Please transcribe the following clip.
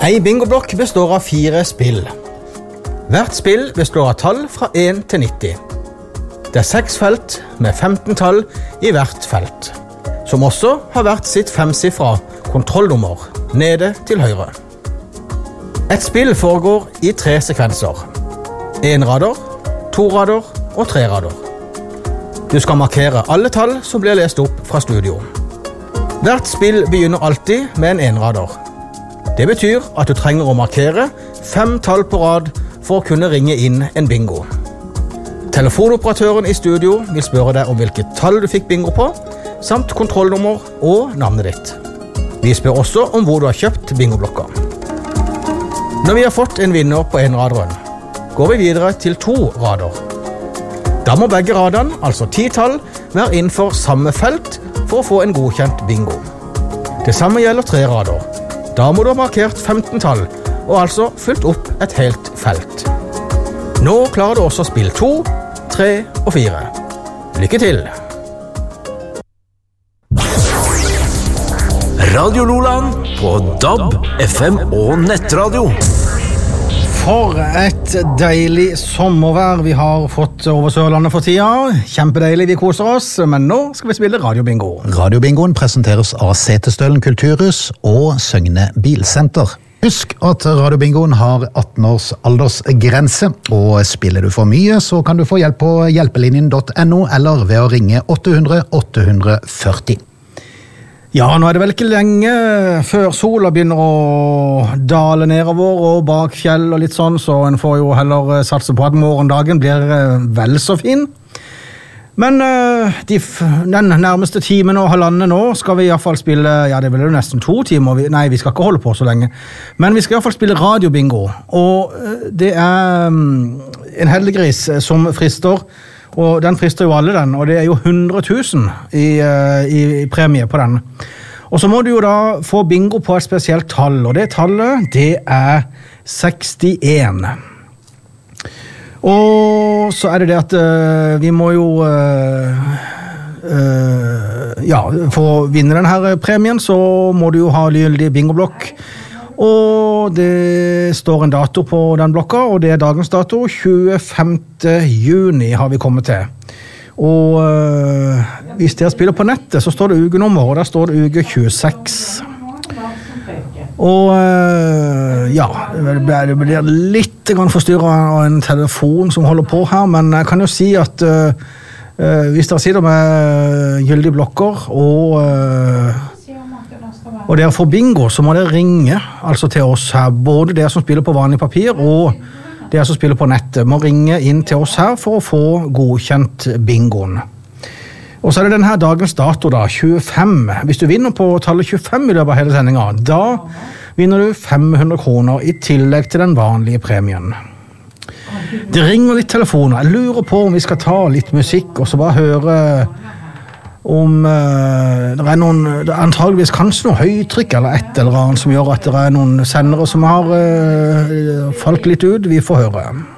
En bingoblokk består av 4 spill. Hvert spill består av tall fra 1 til 90. Det er 6 felt med 15 tall i hvert felt, som også har hvert sitt 5-sifra kontrollnummer nede til høyre. Et spill foregår i 3 sekvenser. 1 rader, 2 rader og 3 rader. Du skal markere alle tall som blir lest opp fra studio. Hvert spill begynner alltid med en enrader. Det betyr at du trenger å markere 5 tall på rad for å kunne ringe inn en bingo. Telefonoperatøren i studio vil spørre deg om hvilket tall du fikk bingo på, samt kontrollnummer og navnet ditt. Vi spør også om hvor du har kjøpt bingoblokka. Når vi har fått en vinner på enraderen, går vi videre til 2 rader. Da må begge radene, altså 10 tall, være innenfor samme felt for å få en godkjent bingo. Det samme gjelder 3 rader. Da må du ha markert 15 tall, og altså fylt opp et helt felt. Nå klarer du også spill 2, 3 og 4. Lykke til! Radio Loland på DAB, FM og nettradio. For et deilig sommervær vi har fått over Sørlandet for tida. Kjempedeilig, vi koser oss, men nå skal vi spille radiobingo. Radiobingoen presenteres av Setesdølen Kulturhus og Søgne Bilsenter. Husk at radiobingoen har 18 års aldersgrense, og spiller du for mye så kan du få hjelp på hjelpelinjen.no eller ved å ringe 800 840. Ja, nå er det vel ikke lenge før sola begynner å dale nedover og bak fjell og litt sånn, så en får jo heller satse på at morgendagen blir vel så fin. Men den nærmeste timen og halvandet nå skal vi i hvert fall spille, ja det vil jo nesten 2 timer, nei vi skal ikke holde på så lenge, men vi skal i hvert fall spille radiobingo, og det er en heldiggris som frister, og den frister jo alle den, og det er jo 100 000 i premie på den. Og så må du jo da få bingo på et spesielt tall, og det tallet, det er 61. Og så er det det at vi må jo, for å vinne denne premien, så må du jo ha gyldig bingoblokk. Og det står en dato på den blokka, og det er dagens dato, 25. juni har vi kommet til. Og hvis dere spiller på nettet, så står det ukenummer, og der står det uke 26. Og det blir litt forstyrret av en telefon som holder på her, men jeg kan jo si at hvis dere sitter med gyldige blokker og dere får bingo, så må dere ringe altså til oss her, både dere som spiller på vanlig papir og dere som spiller på nettet må ringe inn til oss her for å få godkjent bingoen. Og så er det denne dagens dato da, 25. Hvis du vinner på tallet 25 i løpet av hele sendingen, da vinner du 500 kroner i tillegg til den vanlige premien. Det ringer litt telefoner. Jeg lurer på om vi skal ta litt musikk og så bare høre om det er noen, det er antageligvis kanskje noe høytrykk eller et eller annet som gjør at det er noen sendere som har falt litt ut. Vi får høre.